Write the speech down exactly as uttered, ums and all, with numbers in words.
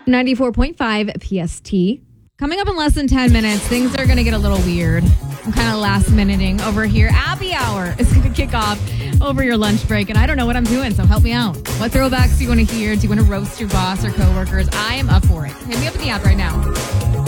ninety-four point five P S T. Coming up in less than ten minutes, things are going to get a little weird. I'm kind of last minuting over here. Abby Hour is going to kick off over your lunch break, and I don't know what I'm doing, so help me out. What throwbacks do you want to hear? Do you want to roast your boss or coworkers? I am up for it. Hit me up in the app right now.